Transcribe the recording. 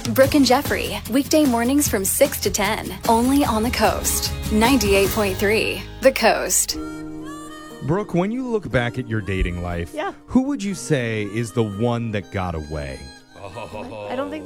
Brooke and Jeffrey, weekday mornings from 6 to 10, only on the Coast. 98.3, The Coast. Brooke, when you look back at your dating life, who would you say is the one that got away? I don't think